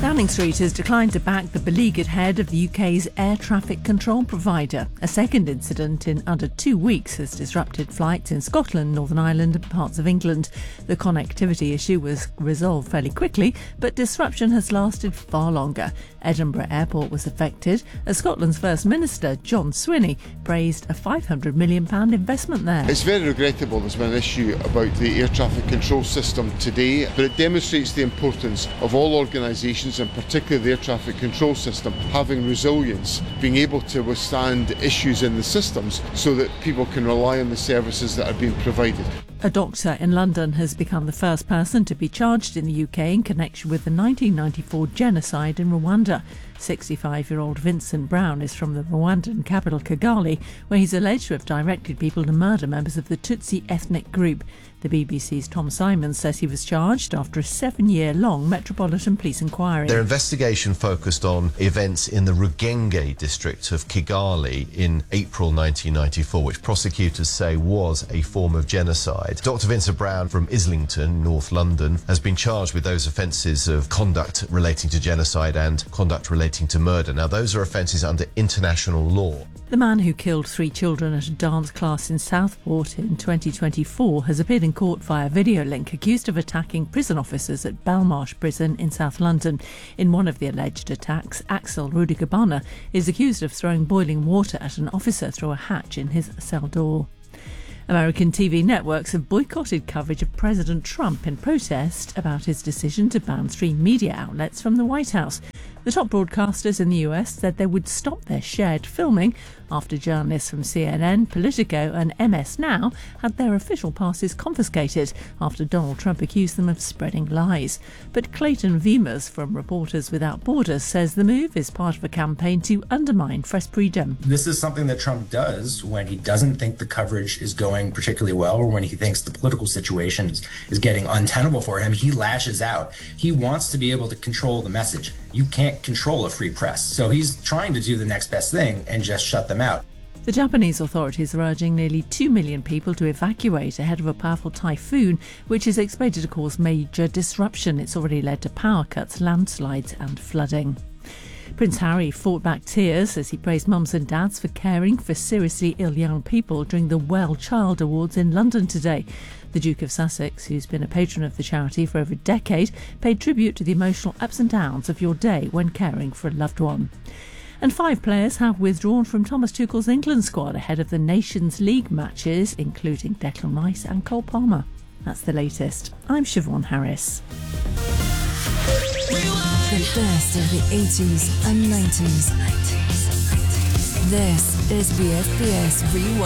Downing Street has declined to back the beleaguered head of the UK's air traffic control provider. A second incident in under 2 weeks has disrupted flights in Scotland, Northern Ireland and parts of England. The connectivity issue was resolved fairly quickly, but disruption has lasted far longer. Edinburgh Airport was affected as Scotland's First Minister, John Swinney, praised a £500 million investment there. It's very regrettable there's been an issue about the air traffic control system today, but it demonstrates the importance of all organisations, and particularly the air traffic control system, having resilience, being able to withstand issues in the systems so that people can rely on the services that are being provided. A doctor in London has become the first person to be charged in the UK in connection with the 1994 genocide in Rwanda. 65-year-old Vincent Brown is from the Rwandan capital Kigali, where he's alleged to have directed people to murder members of the Tutsi ethnic group. The BBC's Tom Simons says he was charged after a 7-year-long Metropolitan Police inquiry. Their investigation focused on events in the Rugenge district of Kigali in April 1994, which prosecutors say was a form of genocide. Dr. Vincent Brown from Islington, North London, has been charged with those offences of conduct relating to genocide and conduct relating to murder. Now, those are offences under international law. The man who killed 3 children at a dance class in Southport in 2024 has appeared in court via video link, accused of attacking prison officers at Belmarsh Prison in South London. In one of the alleged attacks, Axel Rudiger is accused of throwing boiling water at an officer through a hatch in his cell door. American TV networks have boycotted coverage of President Trump in protest about his decision to ban 3 media outlets from the White House. The top broadcasters in the US said they would stop their shared filming after journalists from CNN, Politico and MS Now had their official passes confiscated after Donald Trump accused them of spreading lies. But Clayton Vimas from Reporters Without Borders says the move is part of a campaign to undermine press freedom. This is something that Trump does when he doesn't think the coverage is going particularly well, or when he thinks the political situation is getting untenable for him. He lashes out. He wants to be able to control the message. You can't control a free press. So he's trying to do the next best thing and just shut them out. The Japanese authorities are urging nearly 2 million people to evacuate ahead of a powerful typhoon, which is expected to cause major disruption. It's already led to power cuts, landslides and flooding. Prince Harry fought back tears as he praised mums and dads for caring for seriously ill young people during the Well Child Awards in London today. The Duke of Sussex, who's been a patron of the charity for over a decade, paid tribute to the emotional ups and downs of your day when caring for a loved one. And 5 players have withdrawn from Thomas Tuchel's England squad ahead of the Nations League matches, including Declan Rice and Cole Palmer. That's the latest. I'm Siobhan Harris. The best of the 80s and 90s. This is BFBS Rewind.